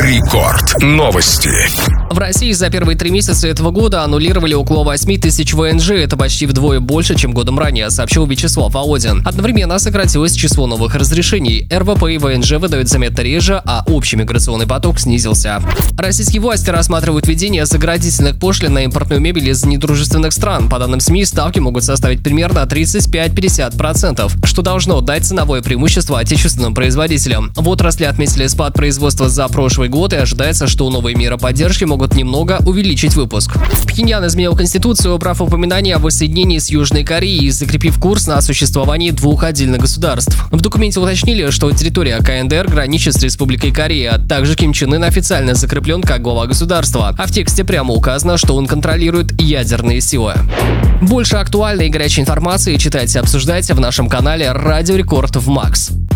Рекорд. Новости. В России за первые 3 месяца этого года аннулировали около 8 тысяч ВНЖ. Это почти вдвое больше, чем годом ранее, сообщил Вячеслав Володин. Одновременно сократилось число новых разрешений. РВП и ВНЖ выдают заметно реже, а общий миграционный поток снизился. Российские власти рассматривают введение заградительных пошлин на импортную мебель из недружественных стран. По данным СМИ, ставки могут составить примерно 35-50%, что должно дать ценовое преимущество отечественным производителям. В отрасли отметили спад производства за прошлый год, и ожидается, что новые меры поддержки могут немного увеличить выпуск. Пхеньян изменил конституцию, убрав упоминание о воссоединении с Южной Кореей и закрепив курс на существовании 2 отдельных государств. В документе уточнили, что территория КНДР граничит с Республикой Корея, а также Ким Чен Ын официально закреплен как глава государства, а в тексте прямо указано, что он контролирует ядерные силы. Больше актуальной и горячей информации читайте и обсуждайте в нашем канале Радио Рекорд в Макс.